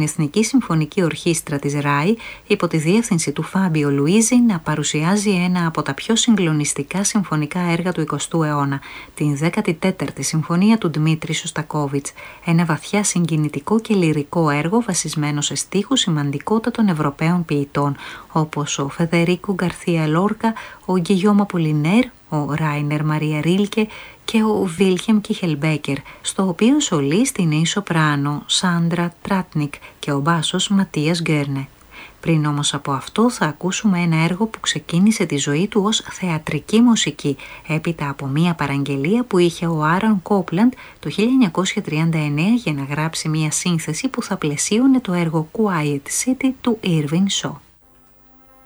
την Εθνική Συμφωνική Ορχήστρα της ΡΑΗ υπό τη διεύθυνση του Φάμπιο Λουίζι να παρουσιάζει ένα από τα πιο συγκλονιστικά συμφωνικά έργα του 20ου αιώνα, την 14η Συμφωνία του Δημήτρη Σωστακόβιτς, ένα βαθιά συγκινητικό και λυρικό έργο βασισμένο σε στίχους σημαντικότατων Ευρωπαίων ποιητών, όπως ο Φεδερίκο Γκαρθία Λόρκα, ο Γκυγιώμα Απολινέρ, ο Ράινερ Μαρία Ρίλκε και ο Βίλχεμ Κιχελμπέκερ, στο οποίο σολίστ είναι η σοπράνο Σάντρα Τράτνικ και ο μπάσος Ματίας Γκέρνε. Πριν όμως από αυτό θα ακούσουμε ένα έργο που ξεκίνησε τη ζωή του ως θεατρική μουσική, έπειτα από μία παραγγελία που είχε ο Άρον Κόπλαντ το 1939 για να γράψει μία σύνθεση που θα πλαισίωνε το έργο Quiet City του Irving Shaw.